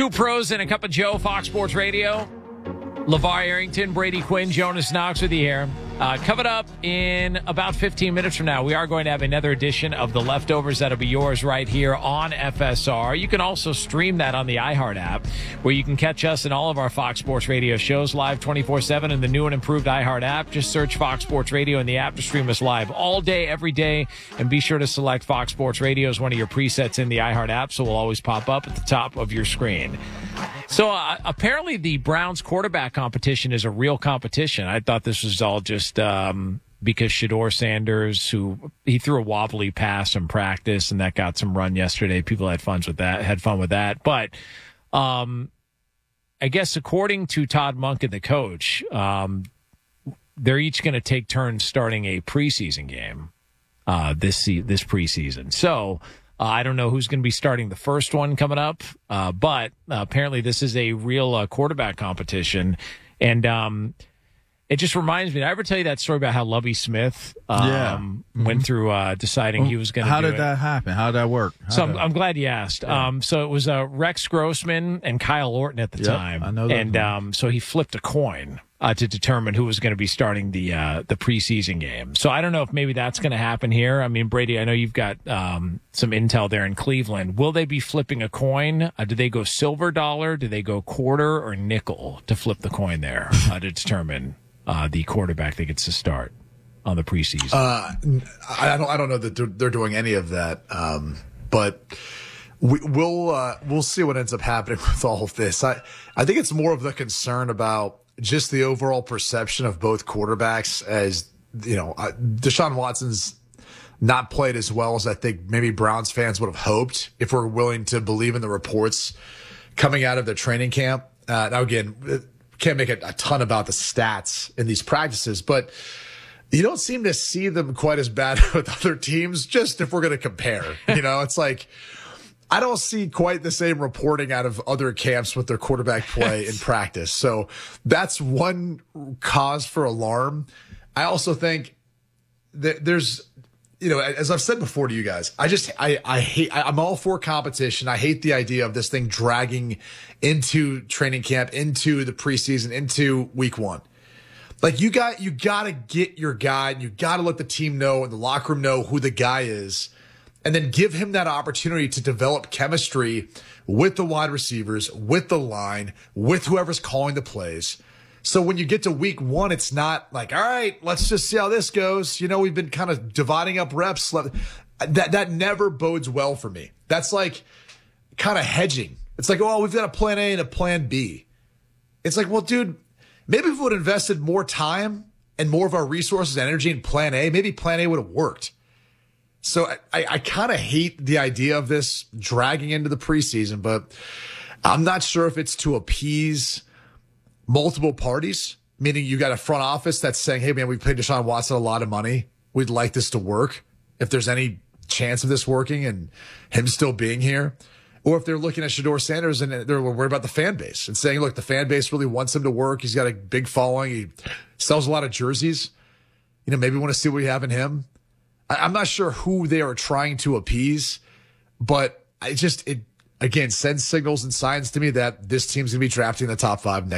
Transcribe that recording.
Two pros and a cup of Joe, Fox Sports Radio. LeVar Arrington, Brady Quinn, Jonas Knox with you here. Coming up in about 15 minutes from now, we are going to have another edition of The Leftovers that'll be yours right here on FSR. You can also stream that on the iHeart app, where you can catch us in all of our Fox Sports Radio shows live 24/7 in the new and improved iHeart app. Just search Fox Sports Radio in the app to stream us live all day, every day. And be sure to select Fox Sports Radio as one of your presets in the iHeart app, so we'll always pop up at the top of your screen. So apparently the Browns quarterback competition is a real competition. I thought this was all just because Shedeur Sanders, he threw a wobbly pass in practice, and that got some run yesterday. People had fun with that. But I guess according to Todd Monken, the coach, they're each going to take turns starting a preseason game this preseason. So I don't know who's going to be starting the first one coming up, but apparently this is a real quarterback competition. And it just reminds me, did I ever tell you that story about how Lovie Smith went through deciding he was going to do it? How did that happen? How did that work? I'm glad you asked. Yeah. So it was Rex Grossman and Kyle Orton at the time. I know that. And so he flipped a coin to determine who was going to be starting the preseason game. So I don't know if maybe that's going to happen here. I mean, Brady, I know you've got some intel there in Cleveland. Will they be flipping a coin? Do they go silver dollar? Do they go quarter or nickel to flip the coin there to determine the quarterback that gets to start on the preseason? I don't know that they're doing any of that, but we'll see what ends up happening with all of this. I think it's more of the concern about just the overall perception of both quarterbacks. As you know, Deshaun Watson's not played as well as I think maybe Browns fans would have hoped, if we're willing to believe in the reports coming out of the training camp. Now again, can't make a ton about the stats in these practices, but you don't seem to see them quite as bad with other teams, just if we're going to compare. It's like, I don't see quite the same reporting out of other camps with their quarterback play in practice. So that's one cause for alarm. I also think that there's, as I've said before to you guys, I'm all for competition. I hate the idea of this thing dragging into training camp, into the preseason, into week one. Like you got to get your guy, and you got to let the team know and the locker room know who the guy is, and then give him that opportunity to develop chemistry with the wide receivers, with the line, with whoever's calling the plays. So when you get to week one, it's not like, all right, let's just see how this goes. We've been kind of dividing up reps. That never bodes well for me. That's like kind of hedging. It's like, oh, we've got a plan A and a plan B. It's like, well, dude, maybe if we would have invested more time and more of our resources and energy in plan A, maybe plan A would have worked. So I kind of hate the idea of this dragging into the preseason, but I'm not sure if it's to appease multiple parties, meaning you got a front office that's saying, hey, man, we paid Deshaun Watson a lot of money. We'd like this to work. If there's any chance of this working and him still being here. Or if they're looking at Shedeur Sanders and they're worried about the fan base and saying, look, the fan base really wants him to work. He's got a big following. He sells a lot of jerseys. Maybe we want to see what we have in him. I'm not sure who they are trying to appease, but it again sends signals and signs to me that this team's going to be drafting in the top 5 next